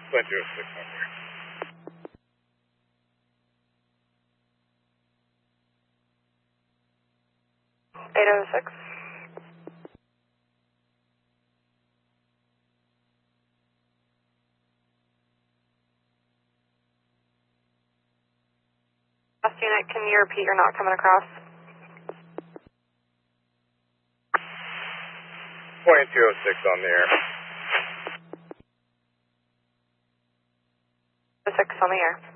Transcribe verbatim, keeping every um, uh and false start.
Point zero six on there. eight oh six. Last unit, can you repeat you're not coming across? Point zero six on the air. six on the air.